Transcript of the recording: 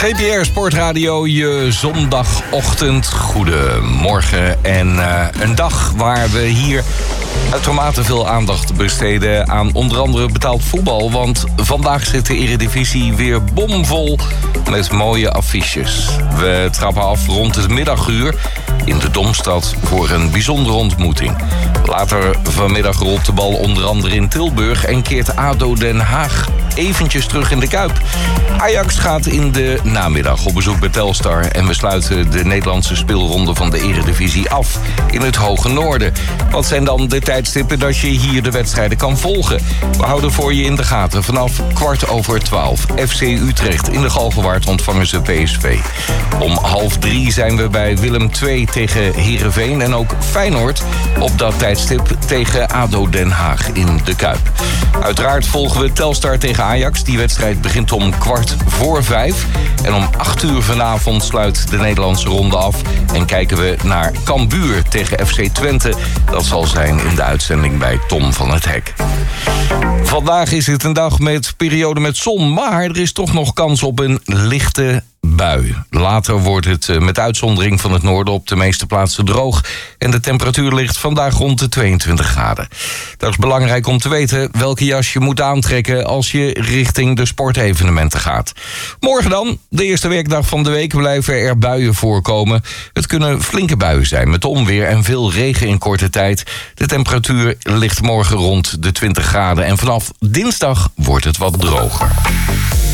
GPR Sportradio, je zondagochtend. Goedemorgen. En een dag waar we hier uitermate veel aandacht besteden aan onder andere betaald voetbal. Want vandaag zit de Eredivisie weer bomvol met mooie affiches. We trappen af rond het middaguur in de Domstad voor een bijzondere ontmoeting. Later vanmiddag rolt de bal onder andere in Tilburg en keert ADO Den Haag eventjes terug in de Kuip. Ajax gaat in de namiddag op bezoek bij Telstar en we sluiten de Nederlandse speelronde van de Eredivisie af in het Hoge Noorden. Wat zijn dan de tijdstippen dat je hier de wedstrijden kan volgen? We houden voor je in de gaten vanaf 12:15. FC Utrecht in de Galgenwaard ontvangen ze PSV. Om 2:30 zijn we bij Willem II tegen Heerenveen en ook Feyenoord op dat tijdstip tegen ADO Den Haag in de Kuip. Uiteraard volgen we Telstar tegen Ajax. Die wedstrijd begint om 4:15. En om 8:00 vanavond sluit de Nederlandse ronde af en kijken we naar Cambuur tegen FC Twente. Dat zal zijn in de uitzending bij Tom van het Hek. Vandaag is het een dag met periode met zon, maar er is toch nog kans op een lichte bui. Later wordt het met uitzondering van het noorden op de meeste plaatsen droog en de temperatuur ligt vandaag rond de 22 graden. Dat is belangrijk om te weten welke jas je moet aantrekken als je richting de sportevenementen gaat. Morgen dan, de eerste werkdag van de week, blijven er buien voorkomen. Het kunnen flinke buien zijn met onweer en veel regen in korte tijd. De temperatuur ligt morgen rond de 20 graden en vanaf dinsdag wordt het wat droger.